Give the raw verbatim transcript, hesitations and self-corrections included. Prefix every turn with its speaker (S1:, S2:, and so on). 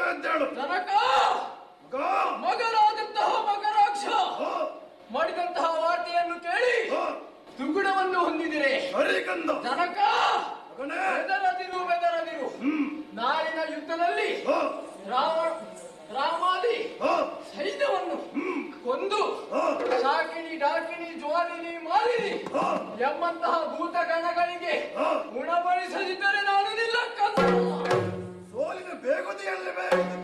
S1: ಎದ್ದೇಳು.
S2: ಜನಕ ಮಗನಾದಂತಹ ಮಗರಾಕ್ಷ ಮಾಡಿದಂತಹ ವಾರ್ತೆಯನ್ನು ಕೇಳಿ ದುಗುಡವನ್ನು ಹೊಂದಿದಿರೆ. ಜನಕ ಬೆದರದಿರು ಬೆದರದಿರು. ನಾಳಿನ ಯುದ್ಧದಲ್ಲಿ ರಾಮ ರಾಮಾದಿ ಸೈನ್ಯವನ್ನು ಕೊಂದು ಶಾಕಿನಿ ಡಾಕಿನಿ ಜ್ವಾಲಿನಿ ಮಾಲಿನಿ ಎಂಬಂತಹ ಭೂತಗಣಗಳಿಗೆ ಉಣಬಡಿಸದಿದ್ದರೆ ನಾನು ನಿಲ್ಲ.
S1: ಸೋಲಿನ ಬೇಗುದಿಯಲ್ಲಿ